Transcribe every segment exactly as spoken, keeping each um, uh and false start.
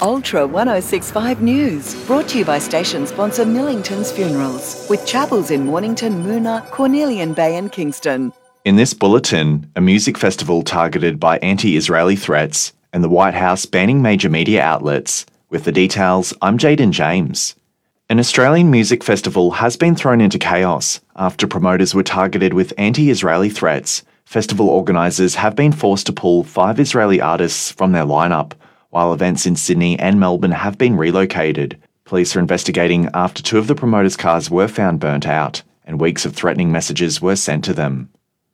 Ultra one oh six point five News, brought to you by station sponsor Millington's Funerals, with chapels in Mornington, Moona, Cornelian Bay and Kingston. In this bulletin, a music festival targeted by anti-Israeli threats and the White House banning major media outlets. With the details, I'm Jaden James. An Australian music festival has been thrown into chaos after promoters were targeted with anti-Israeli threats. Festival organisers have been forced to pull five Israeli artists from their lineup, while events in Sydney and Melbourne have been relocated. Police are investigating after two of the promoters' cars were found burnt out, and weeks of threatening messages were sent to them.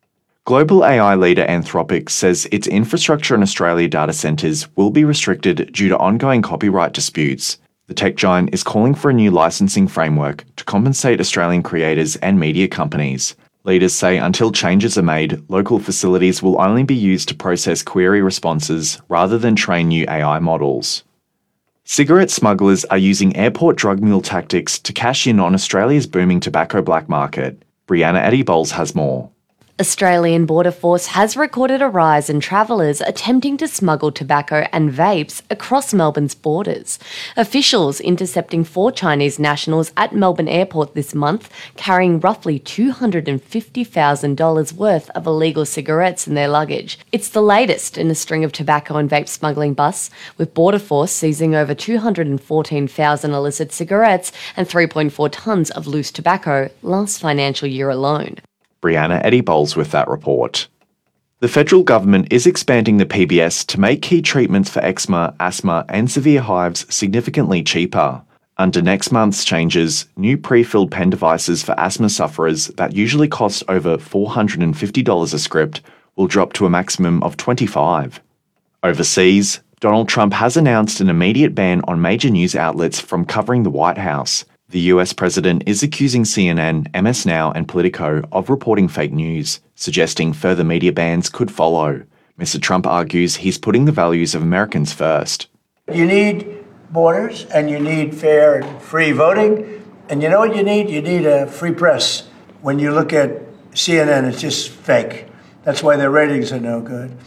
Global A I leader Anthropic says its infrastructure in Australia data centres will be restricted due to ongoing copyright disputes. The tech giant is calling for a new licensing framework to compensate Australian creators and media companies. Leaders say until changes are made, local facilities will only be used to process query responses rather than train new A I models. Cigarette smugglers are using airport drug mule tactics to cash in on Australia's booming tobacco black market. Brianna Eddie-Bowles has more. Australian Border Force has recorded a rise in travellers attempting to smuggle tobacco and vapes across Melbourne's borders. Officials intercepting four Chinese nationals at Melbourne Airport this month, carrying roughly two hundred fifty thousand dollars worth of illegal cigarettes in their luggage. It's the latest in a string of tobacco and vape smuggling busts, with Border Force seizing over two hundred fourteen thousand illicit cigarettes and three point four tonnes of loose tobacco last financial year alone. Brianna Eddie-Bowles with that report. The federal government is expanding the P B S to make key treatments for eczema, asthma and severe hives significantly cheaper. Under next month's changes, new pre-filled pen devices for asthma sufferers that usually cost over four hundred fifty dollars a script will drop to a maximum of twenty-five dollars. Overseas, Donald Trump has announced an immediate ban on major news outlets from covering the White House. The U S president is accusing C N N, M S Now and Politico of reporting fake news, suggesting further media bans could follow. Mister Trump argues he's putting the values of Americans first. You need borders and you need fair and free voting. And you know what you need? You need a free press. When you look at C N N, it's just fake. That's why their ratings are no good.